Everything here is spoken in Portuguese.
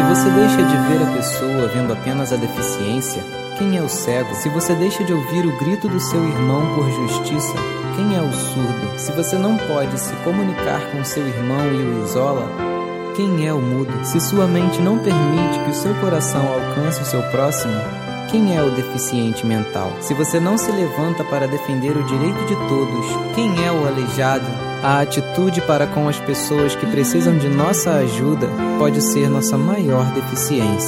você deixa de ver a pessoa vendo apenas a deficiência, quem é o cego? Se você deixa de ouvir o grito do seu irmão por justiça, quem é o surdo? Se você não pode se comunicar com seu irmão e o isola, quem é o mudo? Se sua mente não permite que o seu coração alcance o seu próximo, quem é o deficiente mental? Se você não se levanta para defender o direito de todos, quem é o aleijado? A atitude para com as pessoas que precisam de nossa ajuda pode ser nossa maior deficiência.